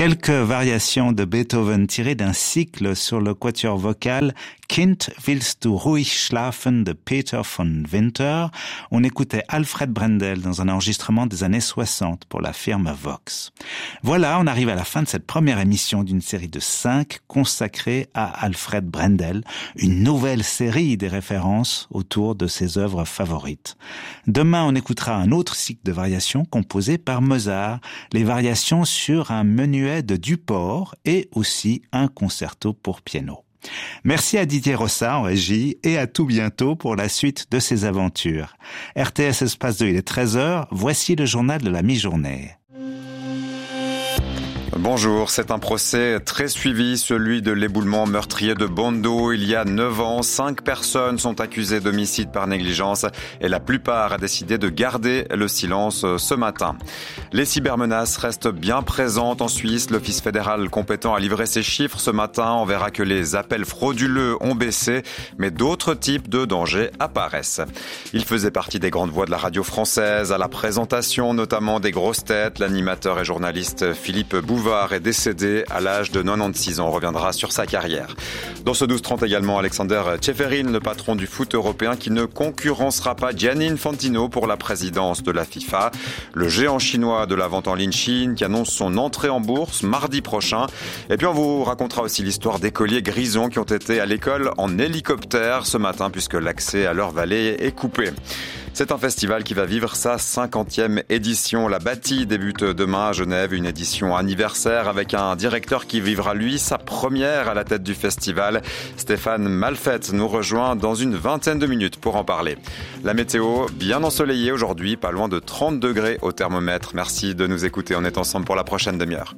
Quelques variations de Beethoven tirées d'un cycle sur le quatuor vocal Kind, willst du ruhig schlafen de Peter von Winter. On écoutait Alfred Brendel dans un enregistrement des années 60 pour la firme Vox. Voilà, on arrive à la fin de cette première émission d'une série de 5 consacrée à Alfred Brendel, une nouvelle série des références autour de ses œuvres favorites. Demain, on écoutera un autre cycle de variations composé par Mozart, les variations sur un menuet de Duport et aussi un concerto pour piano. Merci à Didier Rossa en régie et à tout bientôt pour la suite de ses aventures. RTS Espace 2, il est 13h, voici le journal de la mi-journée. Bonjour, c'est un procès très suivi, celui de l'éboulement meurtrier de Bondo. Il y a 9 ans, 5 personnes sont accusées d'homicide par négligence et la plupart a décidé de garder le silence ce matin. Les cybermenaces restent bien présentes en Suisse. L'Office fédéral compétent a livré ses chiffres ce matin. On verra que les appels frauduleux ont baissé, mais d'autres types de dangers apparaissent. Il faisait partie des grandes voix de la radio française à la présentation, notamment des grosses têtes. L'animateur et journaliste Philippe Bouvard est décédé à l'âge de 96 ans. On reviendra sur sa carrière. Dans ce 12-30 également, Alexander Tcheferin, le patron du foot européen qui ne concurrencera pas Gianni Infantino pour la présidence de la FIFA. Le géant chinois de la vente en ligne Chine qui annonce son entrée en bourse mardi prochain. Et puis on vous racontera aussi l'histoire d'écoliers grisons qui ont été à l'école en hélicoptère ce matin puisque l'accès à leur vallée est coupé. C'est un festival qui va vivre sa 50e édition. La Bâtie débute demain à Genève, une édition anniversaire avec un directeur qui vivra lui sa première à la tête du festival. Stéphane Malfette nous rejoint dans une vingtaine de minutes pour en parler. La météo bien ensoleillée aujourd'hui, pas loin de 30 degrés au thermomètre. Merci de nous écouter, on est ensemble pour la prochaine demi-heure.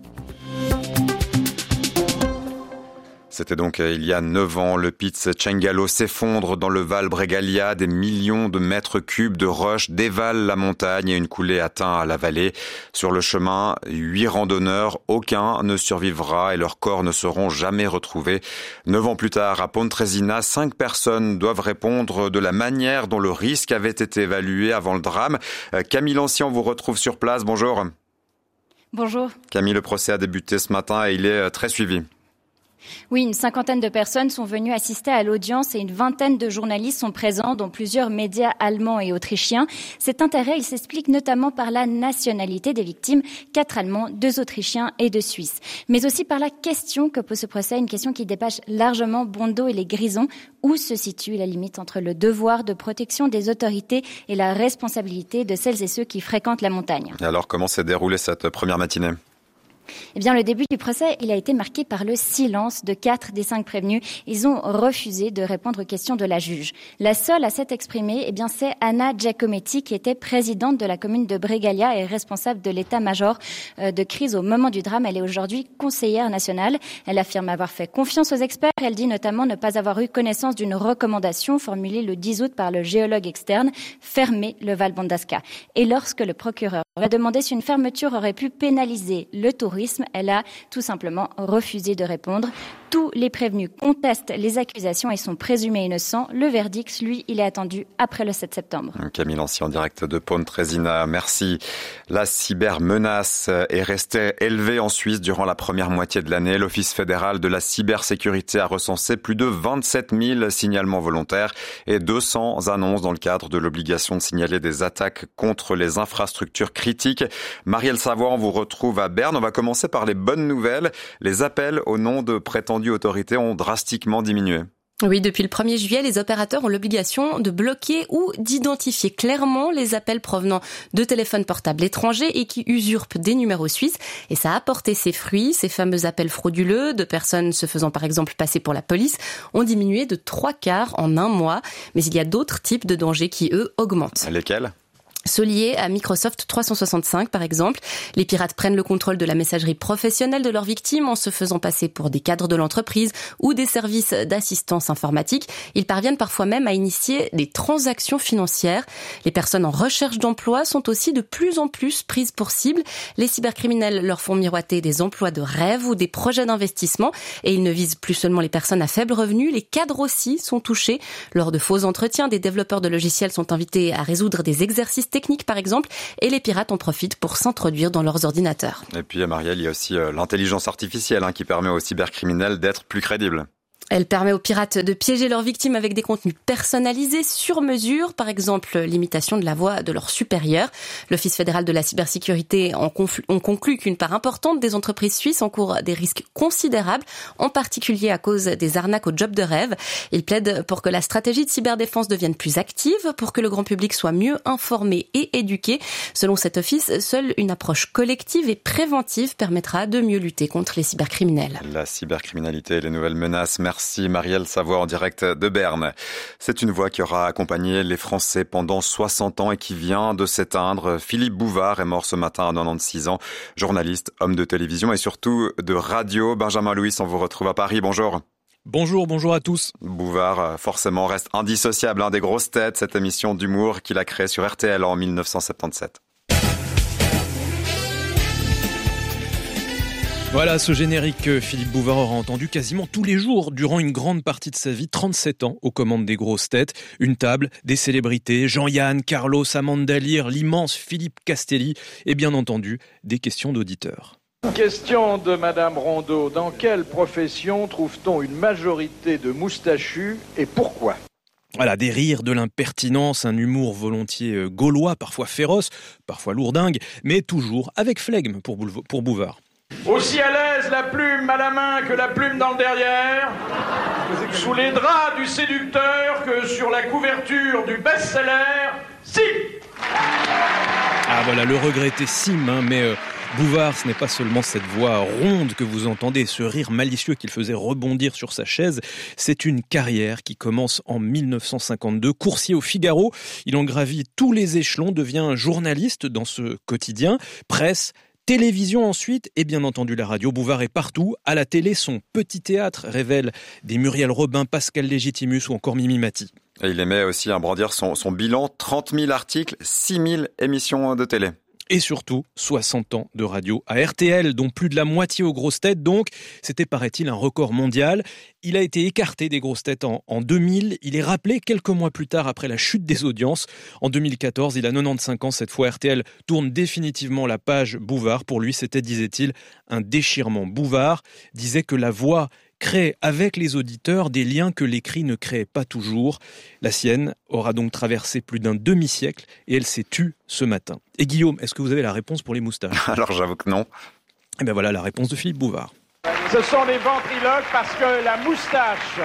C'était donc il y a 9 ans, le Piz Cengalo s'effondre dans le Val Bregaglia. Des millions de mètres cubes de roches dévalent la montagne et une coulée atteint la vallée. Sur le chemin, 8 randonneurs, aucun ne survivra et leurs corps ne seront jamais retrouvés. 9 ans plus tard, à Pontresina, 5 personnes doivent répondre de la manière dont le risque avait été évalué avant le drame. Camille Lancian vous retrouve sur place, bonjour. Bonjour. Camille, le procès a débuté ce matin et il est très suivi. Oui, une cinquantaine de personnes sont venues assister à l'audience et une vingtaine de journalistes sont présents, dont plusieurs médias allemands et autrichiens. Cet intérêt, il s'explique notamment par la nationalité des victimes, 4 Allemands, 2 Autrichiens et 2 Suisses. Mais aussi par la question que pose ce procès, une question qui dépasse largement Bondo et les Grisons. Où se situe la limite entre le devoir de protection des autorités et la responsabilité de celles et ceux qui fréquentent la montagne? Et alors, comment s'est déroulée cette première matinée ? Eh bien, le début du procès, il a été marqué par le silence de 4 des 5 prévenus. Ils ont refusé de répondre aux questions de la juge. La seule à s'être exprimée, eh bien, c'est Anna Giacometti, qui était présidente de la commune de Bregaglia et responsable de l'état-major de crise au moment du drame. Elle est aujourd'hui conseillère nationale. Elle affirme avoir fait confiance aux experts. Elle dit notamment ne pas avoir eu connaissance d'une recommandation formulée le 10 août par le géologue externe, fermer le Val Bondasca. Et lorsque le procureur a demandé si une fermeture aurait pu pénaliser le tourisme, elle a tout simplement refusé de répondre. Tous les prévenus contestent les accusations et sont présumés innocents. Le verdict, lui, il est attendu après le 7 septembre. Camille Lancian, en direct de Pontresina. Merci. La cybermenace est restée élevée en Suisse durant la première moitié de l'année. L'Office fédéral de la cybersécurité a recensé plus de 27 000 signalements volontaires et 200 annonces dans le cadre de l'obligation de signaler des attaques contre les infrastructures critiques. Marielle Savoie, on vous retrouve à Berne. On va commencer par les bonnes nouvelles. Les appels au nom de prétendues autorités ont drastiquement diminué. Oui, depuis le 1er juillet, les opérateurs ont l'obligation de bloquer ou d'identifier clairement les appels provenant de téléphones portables étrangers et qui usurpent des numéros suisses. Et ça a porté ses fruits. Ces fameux appels frauduleux de personnes se faisant par exemple passer pour la police ont diminué de 3/4 en un mois. Mais il y a d'autres types de dangers qui, eux, augmentent. Lesquels ? Ceux liés à Microsoft 365, par exemple. Les pirates prennent le contrôle de la messagerie professionnelle de leurs victimes en se faisant passer pour des cadres de l'entreprise ou des services d'assistance informatique. Ils parviennent parfois même à initier des transactions financières. Les personnes en recherche d'emploi sont aussi de plus en plus prises pour cible. Les cybercriminels leur font miroiter des emplois de rêve ou des projets d'investissement et ils ne visent plus seulement les personnes à faible revenu. Les cadres aussi sont touchés. Lors de faux entretiens, des développeurs de logiciels sont invités à résoudre des exercices techniques par exemple, et les pirates en profitent pour s'introduire dans leurs ordinateurs. Et puis Marielle, il y a aussi l'intelligence artificielle qui permet aux cybercriminels d'être plus crédibles. Elle permet aux pirates de piéger leurs victimes avec des contenus personnalisés sur mesure, par exemple l'imitation de la voix de leur supérieur. L'Office fédéral de la cybersécurité en conclut qu'une part importante des entreprises suisses encourent des risques considérables, en particulier à cause des arnaques au job de rêve. Il plaide pour que la stratégie de cyberdéfense devienne plus active, pour que le grand public soit mieux informé et éduqué. Selon cet office, seule une approche collective et préventive permettra de mieux lutter contre les cybercriminels. La cybercriminalité et les nouvelles menaces. Merci Marielle Savoie en direct de Berne. C'est une voix qui aura accompagné les Français pendant 60 ans et qui vient de s'éteindre. Philippe Bouvard est mort ce matin à 96 ans. Journaliste, homme de télévision et surtout de radio. Benjamin Louis, on vous retrouve à Paris. Bonjour. Bonjour à tous. Bouvard, forcément, reste indissociable des grosses têtes, cette émission d'humour qu'il a créée sur RTL en 1977. Voilà ce générique que Philippe Bouvard aura entendu quasiment tous les jours durant une grande partie de sa vie, 37 ans aux commandes des grosses têtes, une table, des célébrités, Jean-Yann, Carlos, Amanda Lear, l'immense Philippe Castelli et bien entendu des questions d'auditeurs. Question de Madame Rondeau. Dans quelle profession trouve-t-on une majorité de moustachus et pourquoi ? Voilà, des rires, de l'impertinence, un humour volontiers gaulois, parfois féroce, parfois lourdingue, mais toujours avec flegme pour Bouvard. Aussi à l'aise la plume à la main que la plume dans le derrière, sous les draps du séducteur que sur la couverture du best-seller, Sim. Ah voilà, le regretté Sim, mais Bouvard, ce n'est pas seulement cette voix ronde que vous entendez, ce rire malicieux qu'il faisait rebondir sur sa chaise, c'est une carrière qui commence en 1952, coursier au Figaro, il en gravit tous les échelons, devient journaliste dans ce quotidien, presse, télévision ensuite, et bien entendu la radio. Bouvard est partout. À la télé, son petit théâtre révèle des Muriel Robin, Pascal Légitimus ou encore Mimi Mati. Et il aimait aussi brandir son bilan, 30 000 articles, 6 000 émissions de télé. Et surtout, 60 ans de radio à RTL, dont plus de la moitié aux grosses têtes, donc c'était, paraît-il, un record mondial. Il a été écarté des grosses têtes en 2000, il est rappelé quelques mois plus tard après la chute des audiences. En 2014, il a 95 ans, cette fois RTL tourne définitivement la page Bouvard. Pour lui, c'était, disait-il, un déchirement. Bouvard disait que la voix crée avec les auditeurs des liens que l'écrit ne créait pas toujours. La sienne aura donc traversé plus d'un demi-siècle et elle s'est tue ce matin. Et Guillaume, est-ce que vous avez la réponse pour les moustaches ? Alors j'avoue que non. Et bien voilà la réponse de Philippe Bouvard. Ce sont les ventriloques parce que la moustache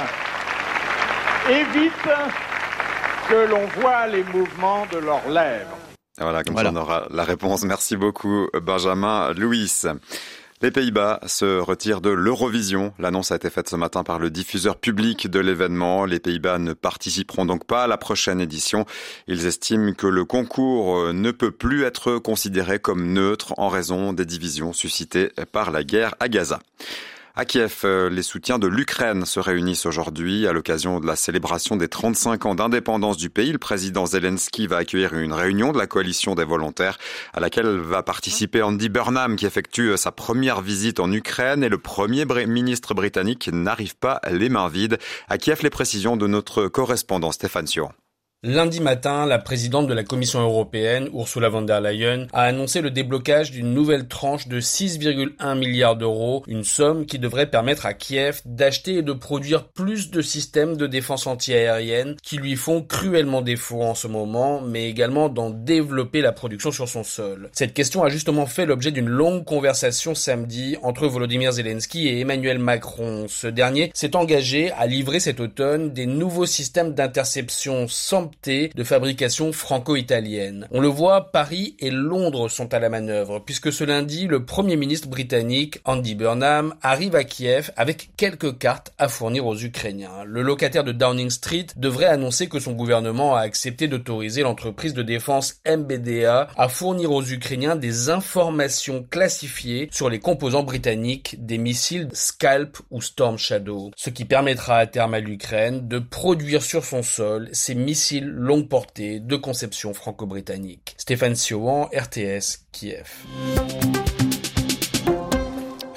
évite que l'on voit les mouvements de leurs lèvres. Voilà, comme ça on aura la réponse. Merci beaucoup Benjamin Louis. Les Pays-Bas se retirent de l'Eurovision. L'annonce a été faite ce matin par le diffuseur public de l'événement. Les Pays-Bas ne participeront donc pas à la prochaine édition. Ils estiment que le concours ne peut plus être considéré comme neutre en raison des divisions suscitées par la guerre à Gaza. À Kiev, les soutiens de l'Ukraine se réunissent aujourd'hui à l'occasion de la célébration des 35 ans d'indépendance du pays. Le président Zelensky va accueillir une réunion de la coalition des volontaires à laquelle va participer Andy Burnham qui effectue sa première visite en Ukraine et le premier ministre britannique n'arrive pas les mains vides. À Kiev, les précisions de notre correspondant Stéphane Sion. Lundi matin, la présidente de la Commission européenne, Ursula von der Leyen, a annoncé le déblocage d'une nouvelle tranche de 6,1 milliards d'euros, une somme qui devrait permettre à Kiev d'acheter et de produire plus de systèmes de défense antiaérienne qui lui font cruellement défaut en ce moment, mais également d'en développer la production sur son sol. Cette question a justement fait l'objet d'une longue conversation samedi entre Volodymyr Zelensky et Emmanuel Macron. Ce dernier s'est engagé à livrer cet automne des nouveaux systèmes d'interception sans de fabrication franco-italienne. On le voit, Paris et Londres sont à la manœuvre, puisque ce lundi, le Premier ministre britannique, Andy Burnham, arrive à Kiev avec quelques cartes à fournir aux Ukrainiens. Le locataire de Downing Street devrait annoncer que son gouvernement a accepté d'autoriser l'entreprise de défense MBDA à fournir aux Ukrainiens des informations classifiées sur les composants britanniques des missiles Scalp ou Storm Shadow, ce qui permettra à terme à l'Ukraine de produire sur son sol ces missiles longue portée de conception franco-britannique. Stéphane Siohan, RTS, Kiev.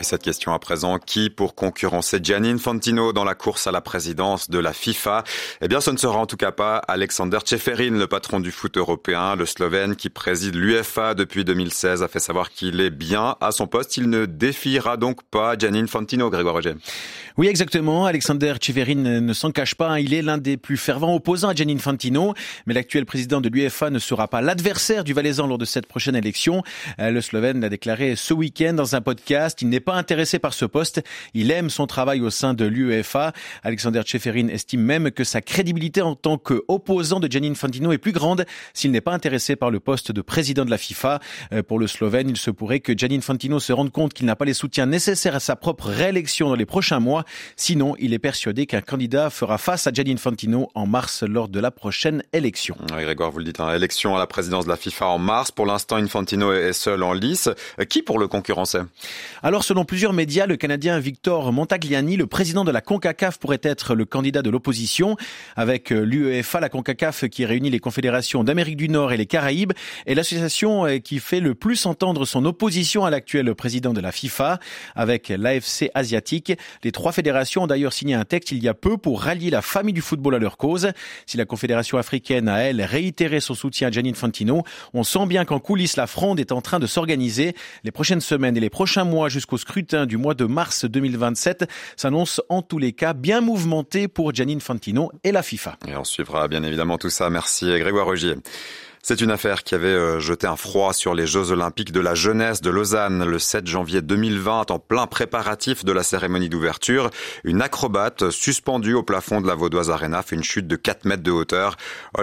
Cette question à présent, qui pour concurrencer Gianni Infantino dans la course à la présidence de la FIFA? Eh bien, ce ne sera en tout cas pas Alexander Čeferin, le patron du foot européen. Le Slovène qui préside l'UEFA depuis 2016 a fait savoir qu'il est bien à son poste. Il ne défiera donc pas Gianni Infantino, Grégoire Roger. Oui, exactement. Alexander Čeferin ne s'en cache pas. Il est l'un des plus fervents opposants à Gianni Infantino. Mais l'actuel président de l'UEFA ne sera pas l'adversaire du Valaisan lors de cette prochaine élection. Le Slovène l'a déclaré ce week-end dans un podcast. Il n'est pas intéressé par ce poste. Il aime son travail au sein de l'UEFA. Alexander Čeferin estime même que sa crédibilité en tant qu'opposant de Gianni Infantino est plus grande s'il n'est pas intéressé par le poste de président de la FIFA. Pour le Slovène, il se pourrait que Gianni Infantino se rende compte qu'il n'a pas les soutiens nécessaires à sa propre réélection dans les prochains mois. Sinon, il est persuadé qu'un candidat fera face à Gianni Infantino en mars lors de la prochaine élection. Oui, Grégoire, vous le dites, élection à la présidence de la FIFA en mars. Pour l'instant, Infantino est seul en lice. Qui pour le concurrencer? Alors, selon plusieurs médias, le Canadien Victor Montagliani, le président de la CONCACAF, pourrait être le candidat de l'opposition. Avec l'UEFA, la CONCACAF qui réunit les confédérations d'Amérique du Nord et les Caraïbes, est l'association qui fait le plus entendre son opposition à l'actuel président de la FIFA. Avec l'AFC asiatique, les trois fédérations ont d'ailleurs signé un texte il y a peu pour rallier la famille du football à leur cause. Si la Confédération africaine a, elle, réitéré son soutien à Gianni Infantino, on sent bien qu'en coulisses, la fronde est en train de s'organiser. Les prochaines semaines et les prochains mois jusqu'au scrutin du mois de mars 2027 s'annoncent en tous les cas bien mouvementés pour Gianni Infantino et la FIFA. Et on suivra bien évidemment tout ça. Merci Grégoire Rogier. C'est une affaire qui avait jeté un froid sur les Jeux Olympiques de la jeunesse de Lausanne le 7 janvier 2020, en plein préparatif de la cérémonie d'ouverture. Une acrobate suspendue au plafond de la Vaudoise Arena fait une chute de 4 mètres de hauteur.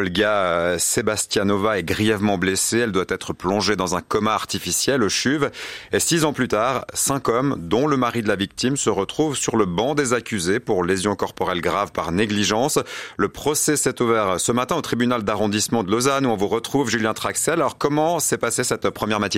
Olga Sebastianova est grièvement blessée. Elle doit être plongée dans un coma artificiel au CHUV. Et 6 ans plus tard, 5 hommes, dont le mari de la victime, se retrouvent sur le banc des accusés pour lésions corporelles graves par négligence. Le procès s'est ouvert ce matin au tribunal d'arrondissement de Lausanne où on vous retrouve Julien Traxel. Alors comment s'est passée cette première matinée ?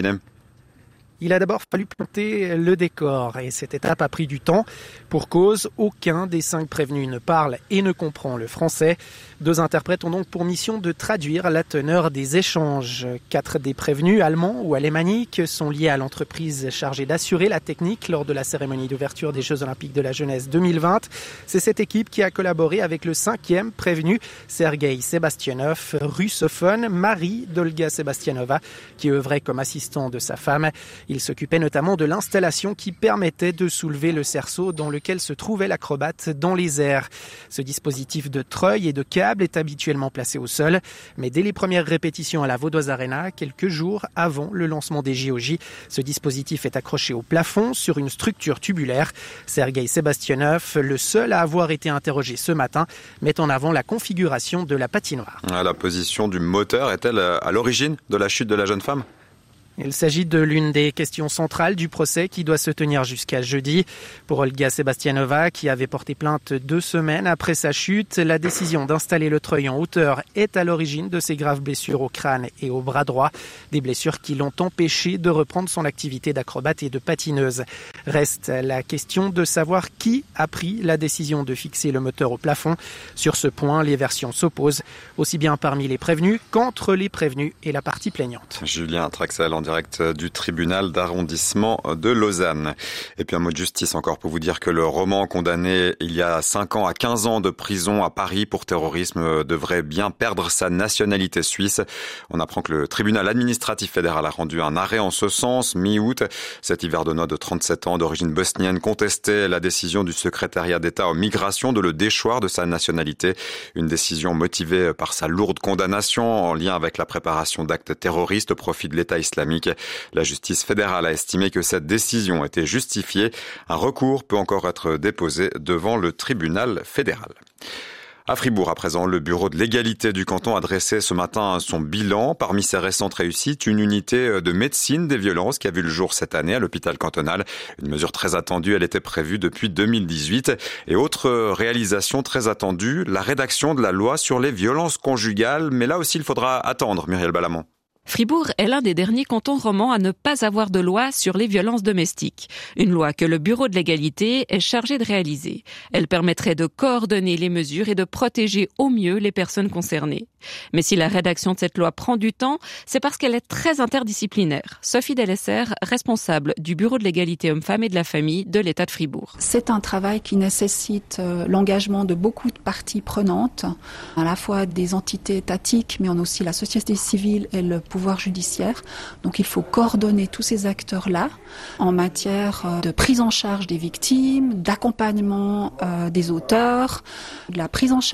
Il a d'abord fallu planter le décor et cette étape a pris du temps. Pour cause, aucun des 5 prévenus ne parle et ne comprend le français. 2 interprètes ont donc pour mission de traduire la teneur des échanges. 4 des prévenus, allemands ou alémaniques, sont liés à l'entreprise chargée d'assurer la technique lors de la cérémonie d'ouverture des Jeux Olympiques de la jeunesse 2020. C'est cette équipe qui a collaboré avec le 5e prévenu, Sergei Sebastianov, russophone, mari d'Olga Sebastianova, qui œuvrait comme assistant de sa femme. Il s'occupait notamment de l'installation qui permettait de soulever le cerceau dans lequel se trouvait l'acrobate dans les airs. Ce dispositif de treuil et de câble est habituellement placé au sol, mais dès les premières répétitions à la Vaudoise Arena, quelques jours avant le lancement des JOJ, ce dispositif est accroché au plafond sur une structure tubulaire. Sergei Sebastianov, le seul à avoir été interrogé ce matin, met en avant la configuration de la patinoire. La position du moteur est-elle à l'origine de la chute de la jeune femme ? Il s'agit de l'une des questions centrales du procès qui doit se tenir jusqu'à jeudi. Pour Olga Sebastianova, qui avait porté plainte 2 semaines après sa chute, la décision d'installer le treuil en hauteur est à l'origine de ses graves blessures au crâne et au bras droit. Des blessures qui l'ont empêché de reprendre son activité d'acrobate et de patineuse. Reste la question de savoir qui a pris la décision de fixer le moteur au plafond. Sur ce point, les versions s'opposent, aussi bien parmi les prévenus qu'entre les prévenus et la partie plaignante. Julien Traxel en direct du tribunal d'arrondissement de Lausanne. Et puis un mot de justice encore pour vous dire que le roman condamné il y a 5 ans à 15 ans de prison à Paris pour terrorisme devrait bien perdre sa nationalité suisse. On apprend que le tribunal administratif fédéral a rendu un arrêt en ce sens mi-août. Cet Yverdonnois de 37 ans d'origine bosnienne contestait la décision du secrétariat d'État aux migrations de le déchoir de sa nationalité. Une décision motivée par sa lourde condamnation en lien avec la préparation d'actes terroristes au profit de l'État islamique. La justice fédérale a estimé que cette décision était justifiée. Un recours peut encore être déposé devant le tribunal fédéral. À Fribourg, à présent, le bureau de l'égalité du canton a dressé ce matin son bilan. Parmi ses récentes réussites, une unité de médecine des violences qui a vu le jour cette année à l'hôpital cantonal. Une mesure très attendue, elle était prévue depuis 2018. Et autre réalisation très attendue, la rédaction de la loi sur les violences conjugales. Mais là aussi, il faudra attendre, Muriel Balamont. Fribourg est l'un des derniers cantons romans à ne pas avoir de loi sur les violences domestiques. Une loi que le Bureau de l'égalité est chargé de réaliser. Elle permettrait de coordonner les mesures et de protéger au mieux les personnes concernées. Mais si la rédaction de cette loi prend du temps, c'est parce qu'elle est très interdisciplinaire. Sophie Delesser, responsable du Bureau de l'égalité hommes-femmes et de la famille de l'État de Fribourg. C'est un travail qui nécessite l'engagement de beaucoup de parties prenantes, à la fois des entités étatiques, mais on a aussi la société civile et le pouvoir judiciaire. Donc il faut coordonner tous ces acteurs-là en matière de prise en charge des victimes, d'accompagnement des auteurs, de la prise en charge